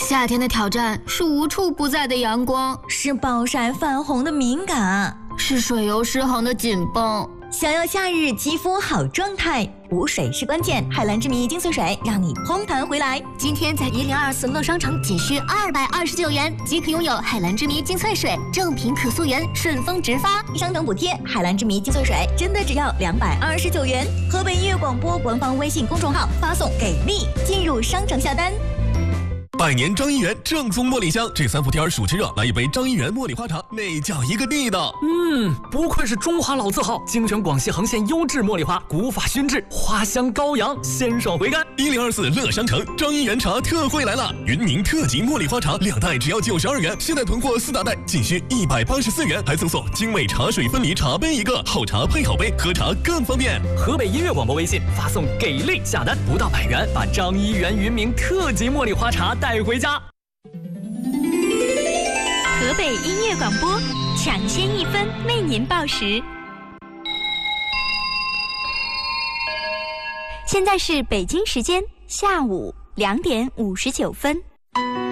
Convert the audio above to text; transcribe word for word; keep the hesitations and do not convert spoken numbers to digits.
夏天的挑战是无处不在的阳光， 是暴晒泛红的敏感， 是水油失衡的紧绷。 想要夏日肌肤好状态，补水是关键。海蓝之谜精粹水让你嘭弹回来。 今天在一零二四乐商城仅需二百二十九元即可拥有海蓝之谜精粹水，正品可溯源，顺丰直发， 商城补贴。海蓝之谜精粹水真的只要两百二十九元。河北音乐广播官方微信公众号发送给力进入商城下单。 百年张一元正宗茉莉香，这三伏天暑吃热，来一杯张一元茉莉花茶，那叫一个地道。 嗯，不愧是中华老字号，精选广西恒县优质茉莉花，古法熏制，花香高扬，鲜爽回甘。 一零二四乐商城张一元茶特惠来了，云宁特级茉莉花茶两袋只要九十二元，现在囤货四大袋仅需一百八十四元，还赠送精美茶水分离茶杯一个，好茶配好杯，喝茶更方便。 河北音乐广播微信发送给力下单，不到百元，把张一元云明特级茉莉花茶带回家。 河北音乐广播抢先一分为您报时。现在是北京时间下午两点五十九分。